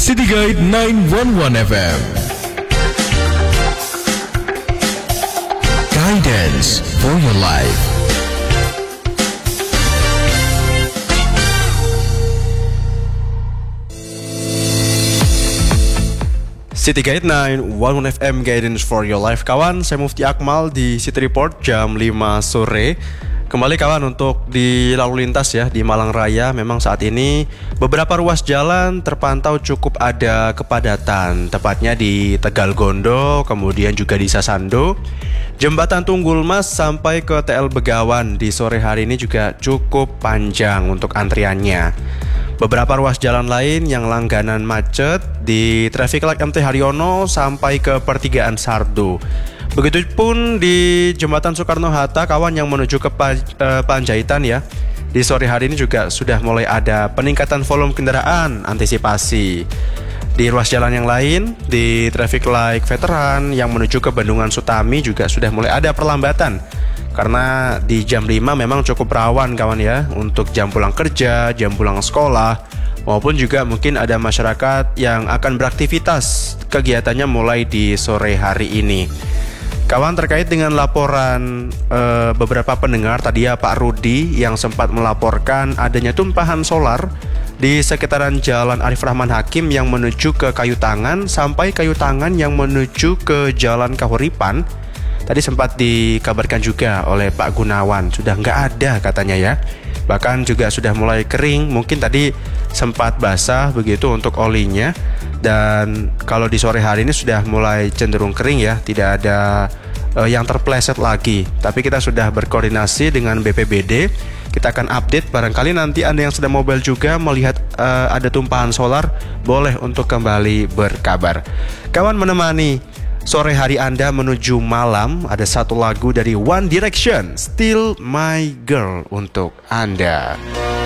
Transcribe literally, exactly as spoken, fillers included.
City Guide nine one one F M. Guidance for your life. City Guide nine one one F M, Guidance for your life. Kawan, saya Mufti Akmal di City Report jam lima sore. Kembali kawan untuk di lalu lintas ya di Malang Raya. Memang saat ini beberapa ruas jalan terpantau cukup ada kepadatan, tepatnya di Tegal Gondo, kemudian juga di Sasando, Jembatan Tunggul Mas sampai ke T L Begawan di sore hari ini juga cukup panjang untuk antriannya. Beberapa ruas jalan lain yang langganan macet di Traffic Light M T Haryono sampai ke pertigaan Sardo. Begitupun di Jembatan Soekarno-Hatta, kawan yang menuju ke pa- eh, Panjaitan ya. Di sore hari ini juga sudah mulai ada peningkatan volume kendaraan antisipasi. Di ruas jalan yang lain, di Traffic Light Veteran yang menuju ke Bendungan Sutami juga sudah mulai ada perlambatan. Karena di jam lima memang cukup rawan kawan ya, untuk jam pulang kerja, jam pulang sekolah, maupun juga mungkin ada masyarakat yang akan beraktivitas kegiatannya mulai di sore hari ini. Kawan, terkait dengan laporan e, beberapa pendengar tadi ya, Pak Rudi yang sempat melaporkan adanya tumpahan solar di sekitaran Jalan Arif Rahman Hakim yang menuju ke Kayu Tangan sampai Kayu Tangan yang menuju ke Jalan Kahuripan. Tadi sempat dikabarkan juga oleh Pak Gunawan, sudah nggak ada katanya ya. Bahkan juga sudah mulai kering, mungkin tadi sempat basah begitu untuk olinya. Dan kalau di sore hari ini sudah mulai cenderung kering ya, tidak ada uh, yang terpleset lagi. Tapi kita sudah berkoordinasi dengan B P B D. Kita akan update, barangkali nanti Anda yang sedang mobile juga melihat uh, ada tumpahan solar, boleh untuk kembali berkabar. Kawan, menemani sore hari Anda menuju malam, ada satu lagu dari One Direction, Still My Girl untuk Anda.